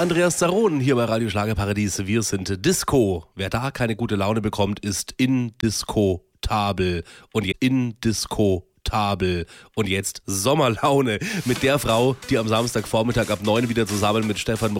Andreas Zaron hier bei Radio Schlagerparadies. Wir sind Disco. Wer da keine gute Laune bekommt, ist indiskutabel. Und indiskutabel. Und jetzt Sommerlaune mit der Frau, die am Samstagvormittag ab 9 wieder zusammen mit Stefan